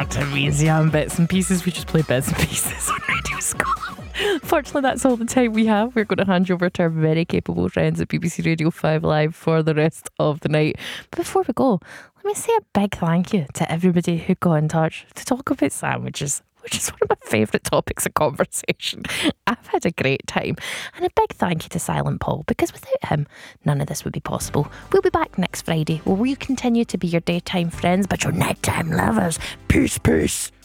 what it means, yeah, and bits and pieces. We just play bits and pieces on Radio Scotland. Fortunately, that's all the time we have. We're going to hand you over to our very capable friends at BBC Radio 5 Live for the rest of the night. But before we go, let me say a big thank you to everybody who got in touch to talk about sandwiches, which is one of my favourite topics of conversation. I've had a great time. And a big thank you to Silent Paul, because without him, none of this would be possible. We'll be back next Friday, where we continue to be your daytime friends, but your nighttime lovers. Peace, peace.